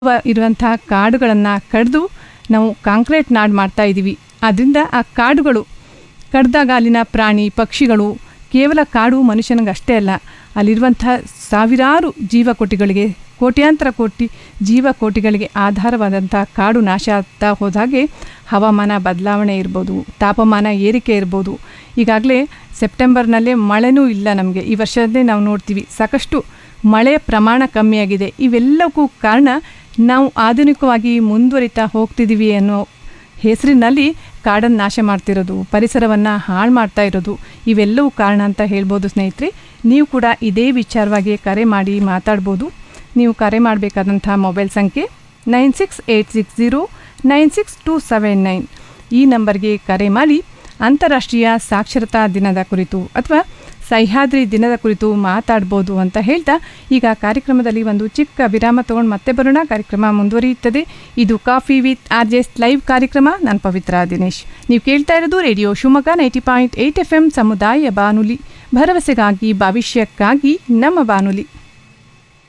ಇರುವಂಥ ಕಾಡುಗಳನ್ನು ಕಡಿದು ನಾವು ಕಾಂಕ್ರೀಟ್ ನಾಡು ಮಾಡ್ತಾ ಇದ್ದೀವಿ. ಆದ್ದರಿಂದ ಆ ಕಾಡುಗಳು ಕಡ್ದಾಗ ಅಲ್ಲಿನ ಪ್ರಾಣಿ ಪಕ್ಷಿಗಳು, ಕೇವಲ ಕಾಡು ಮನುಷ್ಯನಿಗಷ್ಟೇ ಅಲ್ಲ, ಅಲ್ಲಿರುವಂಥ ಸಾವಿರಾರು ಜೀವಕೋಟಿಗಳಿಗೆ, ಕೋಟ್ಯಾಂತರ ಕೋಟಿ ಜೀವಕೋಟಿಗಳಿಗೆ ಆಧಾರವಾದಂಥ ಕಾಡು ನಾಶ ಆಗ್ತಾ ಹೋದಾಗೆ ಹವಾಮಾನ ಬದಲಾವಣೆ ಇರ್ಬೋದು, ತಾಪಮಾನ ಏರಿಕೆ ಇರ್ಬೋದು. ಈಗಾಗಲೇ ಸೆಪ್ಟೆಂಬರ್ನಲ್ಲೇ ಮಳೆನೂ ಇಲ್ಲ ನಮಗೆ. ಈ ವರ್ಷದಲ್ಲೇ ನಾವು ನೋಡ್ತೀವಿ ಸಾಕಷ್ಟು ಮಳೆಯ ಪ್ರಮಾಣ ಕಮ್ಮಿಯಾಗಿದೆ. ಇವೆಲ್ಲಕ್ಕೂ ಕಾರಣ ನಾವು ಆಧುನಿಕವಾಗಿ ಮುಂದುವರಿತಾ ಹೋಗ್ತಿದ್ದೀವಿ ಅನ್ನೋ ಹೆಸರಿನಲ್ಲಿ ಕಾಡನ್ನು ನಾಶ ಮಾಡ್ತಿರೋದು, ಪರಿಸರವನ್ನು ಹಾಳು ಮಾಡ್ತಾ ಇರೋದು, ಇವೆಲ್ಲವೂ ಕಾರಣ ಅಂತ ಹೇಳ್ಬೋದು. ಸ್ನೇಹಿತರೆ, ನೀವು ಕೂಡ ಇದೇ ವಿಚಾರವಾಗಿ ಕರೆ ಮಾಡಿ ಮಾತಾಡ್ಬೋದು. ನೀವು ಕರೆ ಮಾಡಬೇಕಾದಂಥ ಮೊಬೈಲ್ ಸಂಖ್ಯೆ 9686096279. ಈ ನಂಬರ್ಗೆ ಕರೆ ಮಾಡಿ ಅಂತಾರಾಷ್ಟ್ರೀಯ ಸಾಕ್ಷರತಾ ದಿನದ ಕುರಿತು ಅಥವಾ ಸಹ್ಯಾದ್ರಿ ದಿನದ ಕುರಿತು ಮಾತಾಡ್ಬೋದು ಅಂತ ಹೇಳ್ತಾ, ಈಗ ಕಾರ್ಯಕ್ರಮದಲ್ಲಿ ಒಂದು ಚಿಕ್ಕ ವಿರಾಮ ತೊಗೊಂಡು ಮತ್ತೆ ಬರೋಣ. ಕಾರ್ಯಕ್ರಮ ಮುಂದುವರಿಯುತ್ತದೆ. ಇದು ಕಾಫಿ ವಿತ್ RJ's ಲೈವ್ ಕಾರ್ಯಕ್ರಮ. ನಾನು ಪವಿತ್ರ ದಿನೇಶ್. ನೀವು ಕೇಳ್ತಾ ಇರೋದು ರೇಡಿಯೋ ಶಿವಮೊಗ್ಗ 90.8 FM ಸಮುದಾಯ ಬಾನುಲಿ, ಭರವಸೆಗಾಗಿ ಭವಿಷ್ಯಕ್ಕಾಗಿ ನಮ್ಮ ಬಾನುಲಿ.